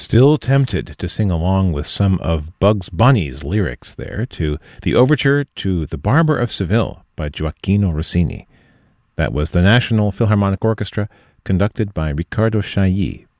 Still tempted to sing along with some of Bugs Bunny's lyrics there to the overture to The Barber of Seville by Gioacchino Rossini. That was the National Philharmonic Orchestra, conducted by Riccardo Chailly,